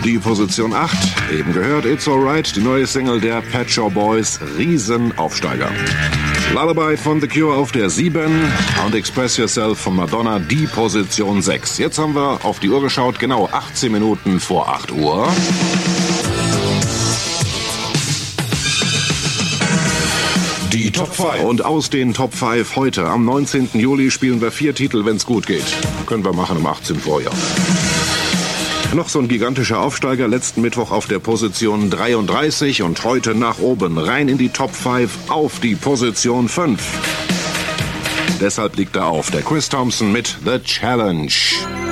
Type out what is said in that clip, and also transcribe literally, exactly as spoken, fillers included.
die Position acht. Eben gehört It's Alright, die neue Single der Pet Shop Boys, Riesenaufsteiger. Lullaby von The Cure auf der sieben und Express Yourself von Madonna, die Position sechs. Jetzt haben wir auf die Uhr geschaut, genau achtzehn Minuten vor acht Uhr. Die Top fünf. Und aus den Top fünf heute, am neunzehnten Juli, spielen wir vier Titel, wenn's gut geht. Können wir machen um achtzehn vorher. Noch so ein gigantischer Aufsteiger, letzten Mittwoch auf der Position dreiunddreißig und heute nach oben, rein in die Top fünf, auf die Position fünf. Deshalb liegt er auf, der Chris Thompson mit The Challenge.